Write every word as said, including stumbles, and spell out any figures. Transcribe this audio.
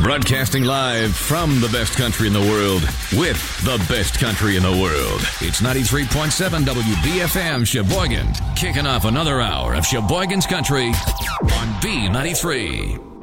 Broadcasting live from the best country in the world with the best country in the world. It's ninety-three point seven W B F M Sheboygan. Kicking off another hour of Sheboygan's Country on B ninety-three.